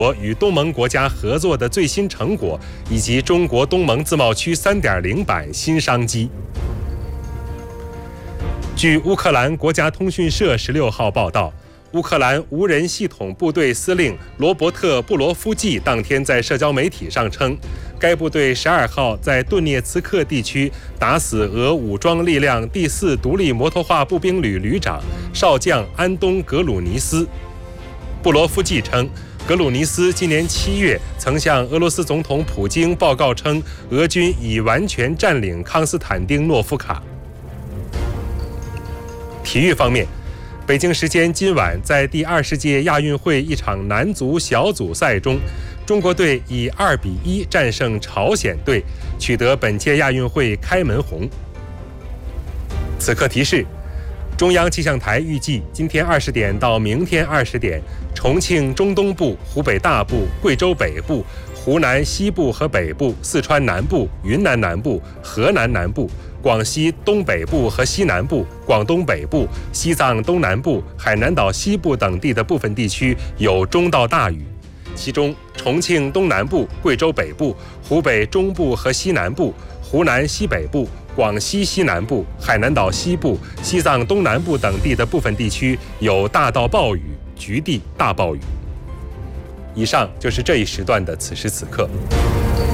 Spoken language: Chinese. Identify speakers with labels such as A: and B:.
A: 国与东盟国家合作的最新成果，以及中国东盟自贸区 3.0 版新商机。据乌克兰国家通讯社16号报道，乌克兰无人系统部队司令罗伯特·布罗夫季当天在社交媒体上称，该部队12号在顿涅茨克地区打死俄武装力量第4独立摩托化步兵旅旅长少将安东·格鲁尼斯。布罗夫季称，格鲁尼斯今年7月曾向俄罗斯总统普京报告称，俄军已完全占领康斯坦丁诺夫卡。体育方面，北京时间今晚在第20届亚运会一场男足小组赛中，中国队以2-1战胜朝鲜队，取得本届亚运会开门红。此刻提示：中央气象台预计今天20点到明天20点，重庆中东部、湖北大部、贵州北部、湖南西部和北部、四川南部、云南南部、河南南部、广西东北部和西南部、广东北部、西藏东南部、海南岛西部等地的部分地区有中到大雨，其中重庆东南部、贵州北部、湖北中部和西南部、湖南西北部、广西西南部、海南岛西部、西藏东南部等地的部分地区有大到暴雨，局地大暴雨。以上就是这一时段的此时此刻。